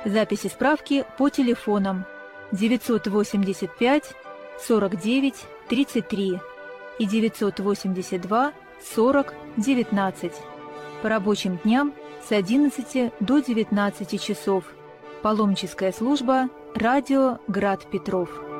Записи справки по телефонам 985 49 33 и 982 40 19. По рабочим дням с 11 до 19 часов. Паломническая служба «Радио Град Петров».